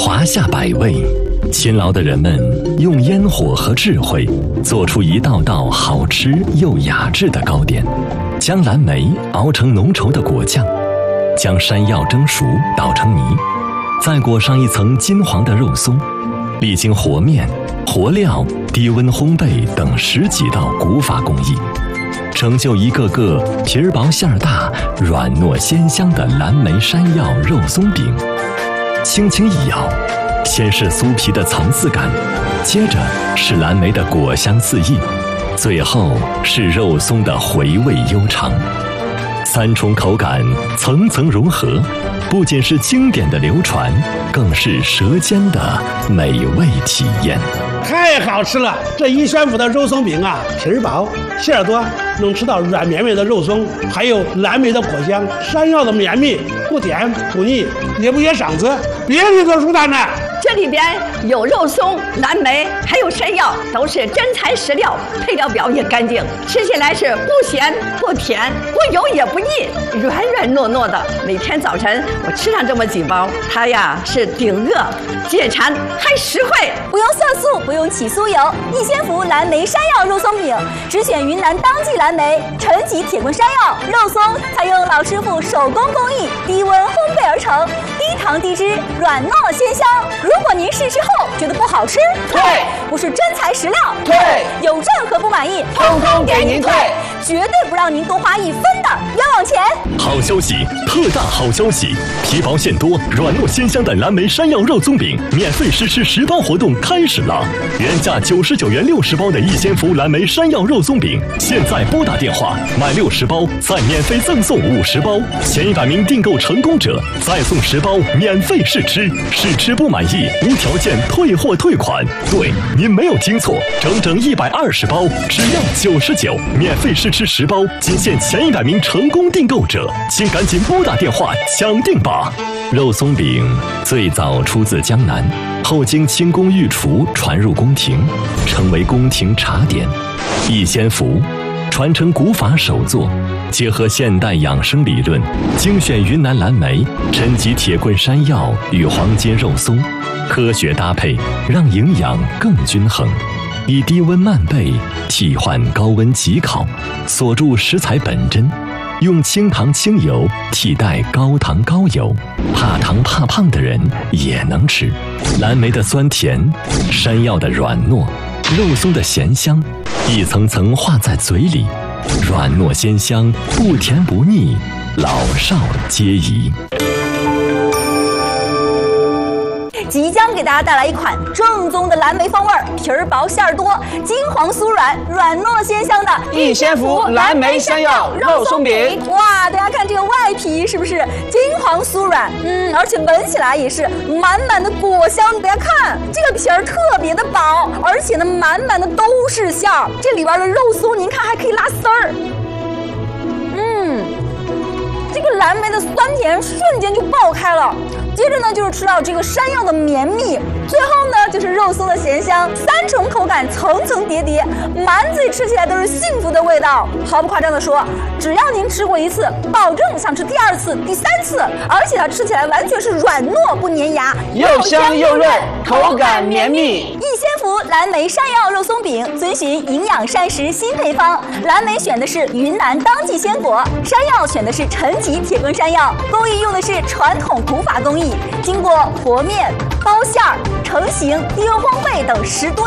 华夏百味，勤劳的人们用烟火和智慧，做出一道道好吃又雅致的糕点。将蓝莓熬成浓稠的果酱，将山药蒸熟捣成泥，再裹上一层金黄的肉松，历经和面、和料、低温烘焙等10几道古法工艺，成就一个个皮儿薄馅儿大、软糯鲜香的蓝莓山药肉松饼。轻轻一咬，先是酥皮的层次感，接着是蓝莓的果香四溢，最后是肉松的回味悠长。3重口感层层融合，不仅是经典的流传，更是舌尖的美味体验。 太好吃了！这一宣府的肉松饼啊，皮儿薄，馅儿多，能吃到软绵绵的肉松，还有蓝莓的果香，山药的绵密，不甜不腻，也不噎嗓子，别提多舒坦了。 这里边有肉松、蓝莓，还有山药，都是真材实料，配料表也干净，吃起来是不咸不甜，不油也不腻，软软糯糯的。每天早晨我吃上这么几包，它呀是顶饿、解馋，还实惠。 不用色素，不用起酥油，逸仙福蓝莓山药肉松饼，只选云南当季蓝莓、陈吉铁棍山药肉松，采用老师傅手工工艺，低温烘焙而成，低糖低脂，软糯鲜香。如果您试吃后觉得不好吃， 退； 不是真材实料， 退； 有任何不满意， 通通给您退， 绝对不让您多花1分的冤枉钱。 好消息，特大好消息！皮薄馅多、软糯鲜香的蓝莓山药肉松饼免费试吃10包活动开始了！原价99元60包的逸仙福蓝莓山药肉松饼，现在拨打电话买60包，再免费赠送50包，前100名订购成功者再送10包免费试吃，试吃不满意无条件退货退款。对，您没有听错，整整120包，只要99，免费试吃10包，仅限前100名成功订购者，请赶紧拨打电话抢订吧！肉松饼最早出自江南，后经清宫御厨传入宫廷，成为宫廷茶点。逸仙福传承古法手作，结合现代养生理论，精选云南蓝莓、陈吉铁棍山药与黄金肉松，科学搭配，让营养更均衡。以低温慢焙替换高温急烤，锁住食材本真，用清糖清油替代高糖高油，怕糖怕胖的人也能吃。蓝莓的酸甜，山药的软糯，肉松的咸香，一层层化在嘴里，软糯鲜香，不甜不腻，老少皆宜。 即将给大家带来一款正宗的蓝莓风味，皮儿薄馅儿多，金黄酥软，软糯鲜香的逸仙福蓝莓山药肉松饼。 哇，大家看这个外皮是不是金黄酥软？而且闻起来也是满满的果香。大家看这个皮儿特别的薄，而且呢满满的都是馅儿，这里边的肉松您看还可以拉丝儿。这个蓝莓的酸甜瞬间就爆开了，接着呢就是吃到这个山药的绵密，最后呢就是肉松的咸香，3重口感层层叠叠，满嘴吃起来都是幸福的味道。毫不夸张的说，只要您吃过1次，保证想吃第2次、第3次，而且它吃起来完全是软糯不粘牙， 又香又润，口感绵密。 逸仙福蓝莓山药肉松饼遵循营养膳食新配方，蓝莓选的是云南当季鲜果，山药选的是陈吉铁棍山药，工艺用的是传统古法工艺，经过和面、包馅儿、成型、低温烘焙等10多